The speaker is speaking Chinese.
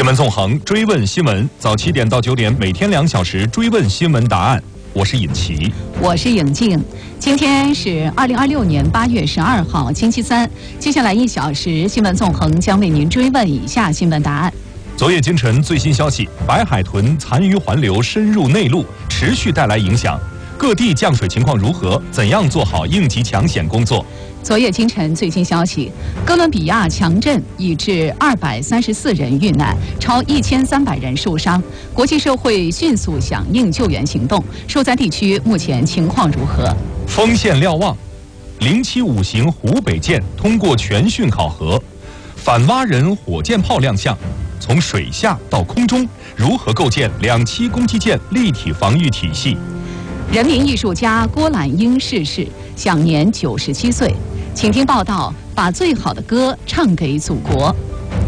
闻纵横，追问新闻，早7点到9点，每天2小时追问新闻答案。我是尹奇， 我是颖静。今天是2026年8月12号，星期三。接下来1小时，新闻纵横将为您追问以下新闻答案。 昨夜今晨最新消息，白海豚残余环流深入内陆，持续带来影响。各地降水情况如何？怎样做好应急抢险工作？ 昨夜今晨最新消息，哥伦比亚强震已致234人遇难，超1300人受伤。国际社会迅速响应救援行动，受灾地区目前情况如何？ 锋线瞭望，075型湖北舰通过全训考核，反蛙人火箭炮亮相。从水下到空中，如何构建2栖攻击舰立体防御体系？ 人民艺术家郭兰英逝世，享年97岁。请听报道，把最好的歌唱给祖国。